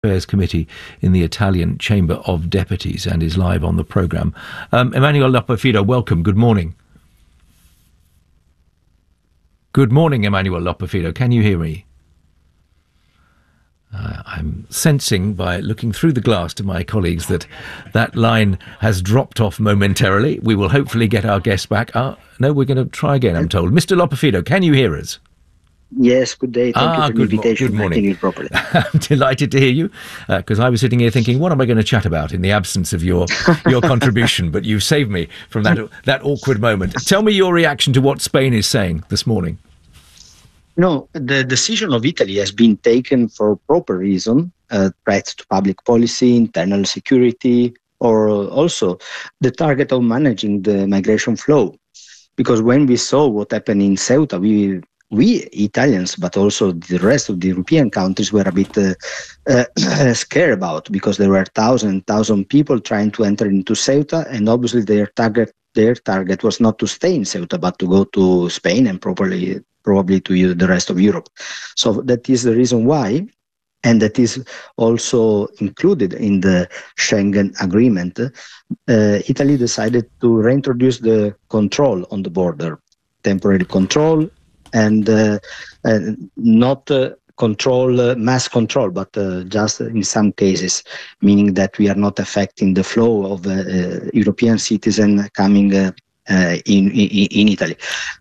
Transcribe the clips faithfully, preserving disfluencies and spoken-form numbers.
Affairs Committee in the Italian Chamber of Deputies and is live on the programme. Um, Emmanuel Lopafido, welcome. Good morning. Good morning, Emmanuel Lopafido. Can you hear me? Uh, I'm sensing by looking through the glass to my colleagues that that line has dropped off momentarily. We will hopefully get our guest back. Uh, no, we're going to try again, I'm told. Mister Lopafido, can you hear us? Yes, good day. Thank ah, you for the good invitation. Mo- good morning. I can hear properly. I'm delighted to hear you, because uh, I was sitting here thinking, what am I going to chat about in the absence of your your contribution? But you've saved me from that that awkward moment. Tell me your reaction to what Spain is saying this morning. No, the decision of Italy has been taken for proper reason, uh, threats to public policy, internal security, or also the target of managing the migration flow. Because when we saw what happened in Ceuta, we We Italians, but also the rest of the European countries, were a bit uh, uh, scared about, because there were thousand, thousand people trying to enter into Ceuta, and obviously their target, their target was not to stay in Ceuta, but to go to Spain and probably, probably to the rest of Europe. So that is the reason why, and that is also included in the Schengen agreement. Uh, Italy decided to reintroduce the control on the border, temporary control. And uh, uh, not uh, control, uh, mass control, but uh, just in some cases, meaning that we are not affecting the flow of uh, uh, European citizens coming uh, uh, in, in, in Italy.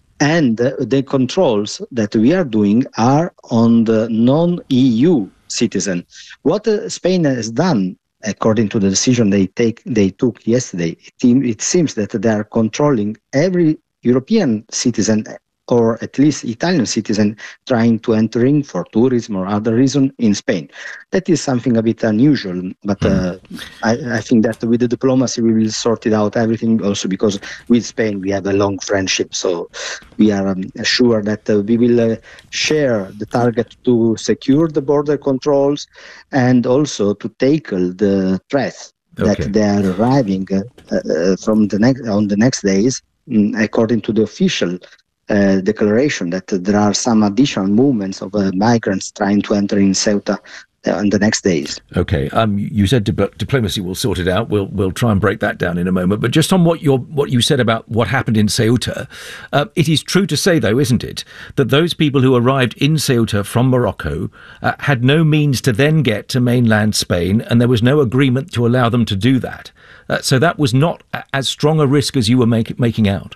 And uh, the controls that we are doing are on the non-E U citizen. What uh, Spain has done, according to the decision they take, they took yesterday, it, it seems that they are controlling every European citizen, or at least Italian citizen, trying to enter in for tourism or other reason in Spain. That is something a bit unusual, but uh, I, I think that with the diplomacy we will sort it out everything, also because with Spain we have a long friendship, so we are um, sure that uh, we will uh, share the target to secure the border controls and also to tackle the threats that Okay. they are arriving uh, uh, from the next on the next days, mm, according to the official Uh, declaration that uh, there are some additional movements of uh, migrants trying to enter in Ceuta uh, in the next days. Okay, um, you said dip- diplomacy will sort it out. We'll we'll try and break that down in a moment. But just on what your what you said about what happened in Ceuta, uh, it is true to say, though, isn't it, that those people who arrived in Ceuta from Morocco uh, had no means to then get to mainland Spain, and there was no agreement to allow them to do that. Uh, so that was not a- as strong a risk as you were make- making out.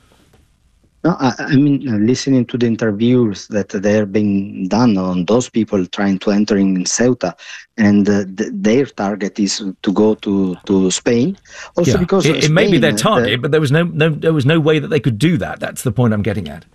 No, I, I mean, uh, listening to the interviews that they're being done on those people trying to enter in Ceuta, and uh, th- their target is to go to, to Spain. Also, Yeah. because it, it Spain, may be their uh, target, the, but there was no, no there was no way that they could do that. That's the point I'm getting at.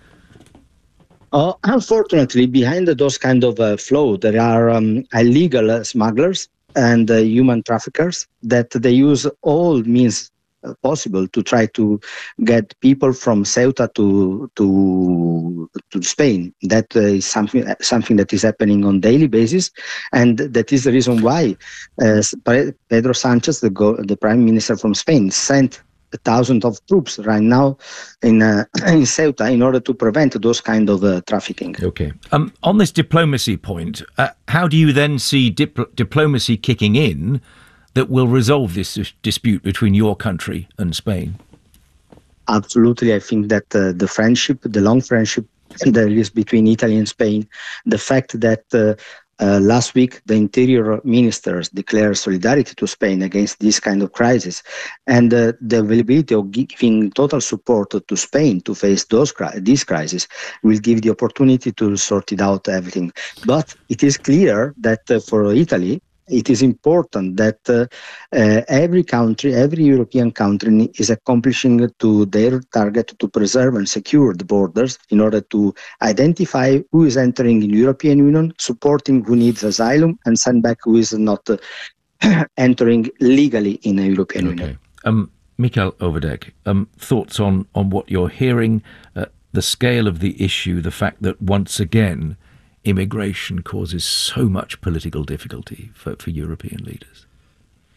uh, unfortunately, behind those kind of uh, flow, there are um, illegal uh, smugglers and uh, human traffickers that they use all means possible to try to get people from Ceuta to to to Spain. That uh, is something something that is happening on daily basis, and that is the reason why uh, Pedro Sanchez, the go- the Prime Minister from Spain, sent a thousand of troops right now in uh, in Ceuta in order to prevent those kind of uh, trafficking. Okay. Um, on this diplomacy point, uh, how do you then see dip- diplomacy kicking in that will resolve this dis- dispute between your country and Spain? Absolutely. I think that uh, the friendship, the long friendship there is between Italy and Spain, the fact that uh, uh, last week the interior ministers declared solidarity to Spain against this kind of crisis, and uh, the availability of giving total support to Spain to face those cri- this crisis will give the opportunity to sort it out everything. But it is clear that uh, for Italy, it is important that uh, uh, every country, every European country is accomplishing to their target to preserve and secure the borders in order to identify who is entering in the European Union, supporting who needs asylum, and send back who is not uh, entering legally in the European Okay. Union. Um, Michael Overdijk, um, thoughts on, on what you're hearing, uh, the scale of the issue, the fact that once again immigration causes so much political difficulty for, for European leaders?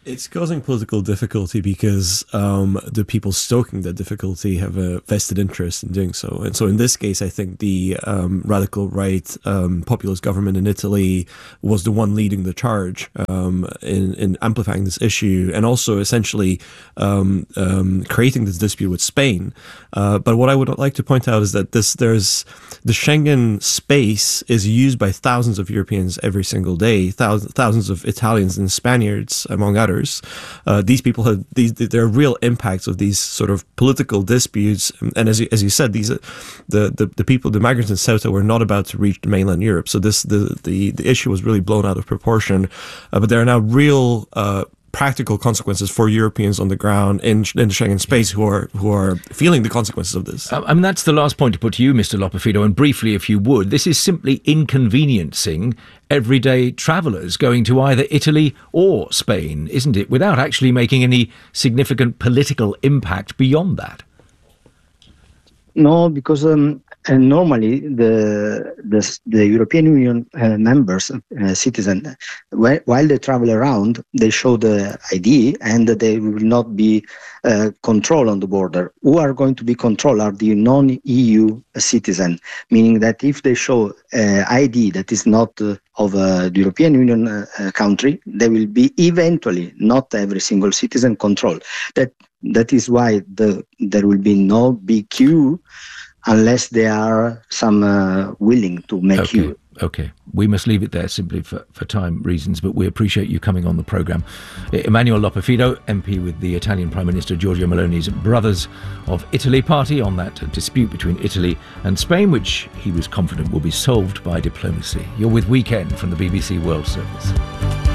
It's causing political difficulty because um, the people stoking that difficulty have a vested interest in doing so. And so in this case, I think the um, radical right um, populist government in Italy was the one leading the charge um, in, in amplifying this issue and also essentially um, um, creating this dispute with Spain. Uh, but what I would like to point out is that this there's the Schengen space is used by thousands of Europeans every single day, thousands, thousands of Italians and Spaniards, among others. Uh, these people have these. There are real impacts of these sort of political disputes, and as you, as you said, these the, the the people, the migrants in Ceuta were not about to reach mainland Europe. So this the the, the issue was really blown out of proportion. Uh, but there are now real Uh, practical consequences for Europeans on the ground in, in the Schengen space who are who are feeling the consequences of this. I mean, that's the last point to put to you, Mister Lopifido, and briefly, if you would, this is simply inconveniencing everyday travellers going to either Italy or Spain, isn't it, without actually making any significant political impact beyond that? No, because um, and normally the, the the European Union uh, members, uh, citizens, while, while they travel around, they show the I D and they will not be uh, control on the border. Who are going to be controlled are the non-E U citizen, meaning that if they show uh, I D that is not uh, of uh, the European Union uh, uh, country, they will be eventually not every single citizen controlled. That That is why the there will be no big queue unless they are some uh, willing to make okay. queue. Okay, we must leave it there simply for, for time reasons, but we appreciate you coming on the programme. Emmanuel Lopifido, M P with the Italian Prime Minister Giorgia Meloni's Brothers of Italy party on that dispute between Italy and Spain, which he was confident will be solved by diplomacy. You're with Weekend from the B B C World Service.